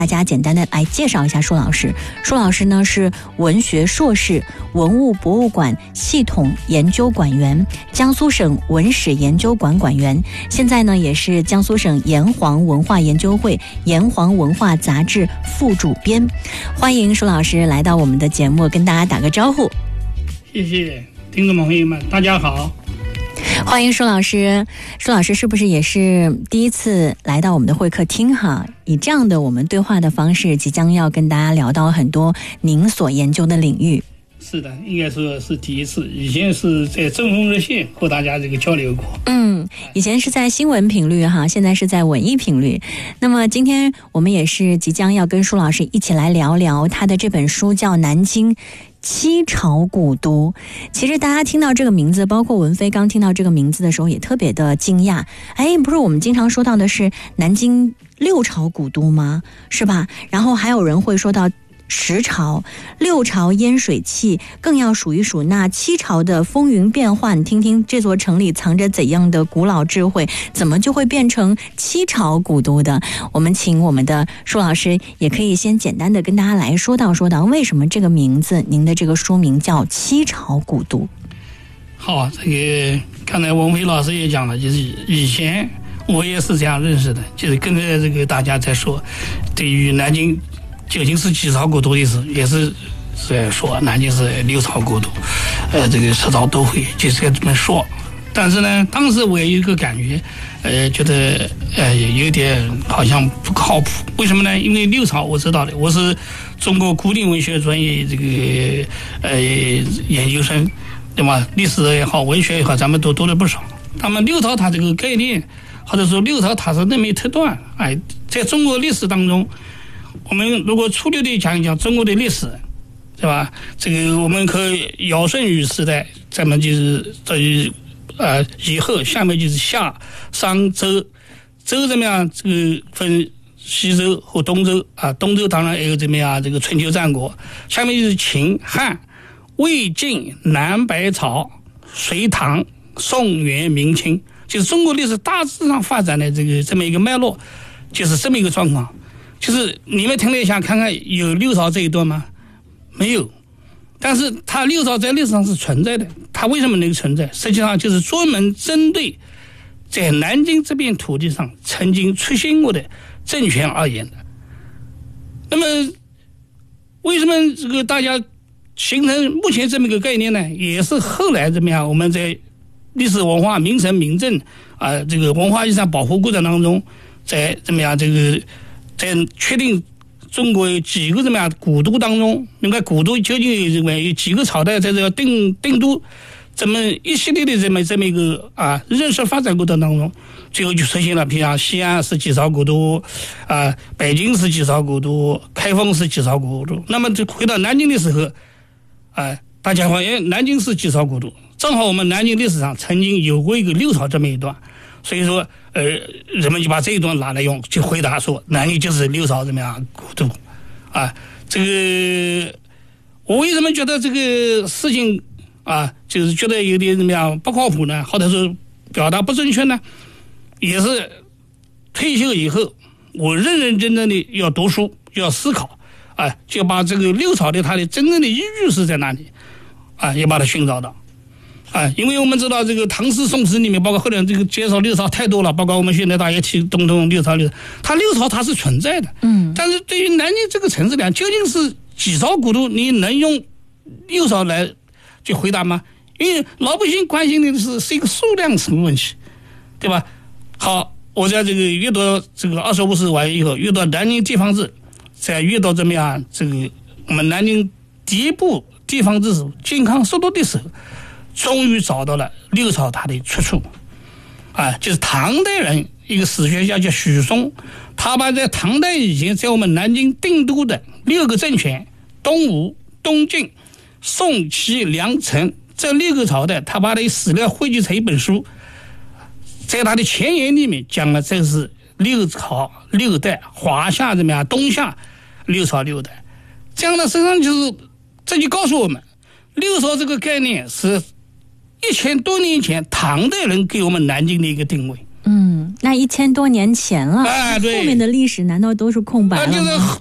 大家简单的来介绍一下舒老师。舒老师呢是文学硕士、文物博物馆系统研究馆员、江苏省文史研究馆馆员，现在呢也是江苏省炎黄文化研究会炎黄文化杂志副主编。欢迎舒老师来到我们的节目，跟大家打个招呼。 谢谢听众朋友们，大家好。 欢迎舒老师。舒老师是不是也是第一次来到我们的会客厅哈？以这样的我们对话的方式，即将要跟大家聊到很多您所研究的领域。 是的，应该说是第一次，以前是在正风热线和大家这个交流过。 以前是在新闻频率哈，现在是在文艺频率。那么今天我们也是即将要跟舒老师一起来聊聊他的这本书，叫《南京七朝古都》。其实大家听到这个名字，包括文飞刚听到这个名字的时候也特别的惊讶。不是我们经常说到的是南京六朝古都吗？是吧？然后还有人会说到十朝、六朝烟水气，更要数一数那七朝的风云变幻，听听这座城里藏着怎样的古老智慧，怎么就会变成七朝古都的？我们请我们的舒老师也可以先简单的跟大家来说到为什么这个名字，您的这个书名叫七朝古都。 好，这个刚才文飞老师也讲了，就是以前我也是这样认识的，就是跟着这个大家在说，对于南京究竟是几朝古都的时候，也是在说南京是六朝古都，这个十朝都会，就是这么说。但是呢，当时我也有一个感觉，觉得有点好像不靠谱。为什么呢？因为六朝我知道的，我是中国古典文学专业这个研究生，对吧？历史也好，文学也好，咱们都读了不少。那么六朝它这个概念，或者说六朝它是那么一段，在中国历史当中，我们如果粗略地讲一讲中国的历史，对吧？这个我们可以尧舜禹时代，咱们就是以后下面就是夏商周，周怎么样？这个分西周和东周啊，东周当然也有怎么样？这个春秋战国，下面就是秦汉、魏晋南北朝、隋唐、宋元明清，就是中国历史大致上发展的这么一个脉络，就是这么一个状况。就是你们听了一下，看看有六朝这一段吗？没有。但是它六朝在历史上是存在的，它为什么能存在？实际上就是专门针对在南京这片土地上曾经出现过的政权而言的。那么为什么这个大家形成目前这么一个概念呢？也是后来怎么样，我们在历史文化名城名镇这个文化遗产保护过程当中，在怎么样这个在确定中国有几个怎么样古都当中，应该古都究竟有几个朝代在这个定都，这么一系列的这么一个认识发展过程当中，最后就出现了，比如西安是几朝古都北京是几朝古都，开封是几朝古都。那么就回到南京的时候大家发现南京是几朝古都，正好我们南京历史上曾经有过一个六朝这么一段，所以说人们就把这一段拿来用，就回答说南京就是六朝怎么样古都这个我为什么觉得这个事情就是觉得有点怎么样不靠谱呢，或者说表达不正确呢？也是退休以后我认认真真的要读书，要思考就把这个六朝的它的真正的依据是在哪里也把它寻找到因为我们知道这个唐诗宋词里面，包括后来这个介绍六朝太多了，包括我们现在大家提东东六朝，它六朝它是存在的，但是对于南京这个城市呢，究竟是几朝古都，你能用六朝来去回答吗？因为老百姓关心的是一个数量什么问题，对吧？好，我在这个阅读这个25史完以后，阅读南京地方志，再阅读怎么样这个我们南京第一部地方志健康速度的时候，终于找到了六朝它的出处就是唐代人一个史学家叫许嵩，他把在唐代以前在我们南京定都的6个政权，东吴、东晋、宋、齐、梁、陈这6个朝代，他把这史料汇聚成一本书，在他的前言里面讲了这是六朝六代，华夏怎么样，东夏六朝六代，这样的实际上就是这就告诉我们，六朝这个概念是1000多年前唐代人给我们南京的一个定位。 那1000多年前了， 对， 后面的历史难道都是空白了吗？ 就是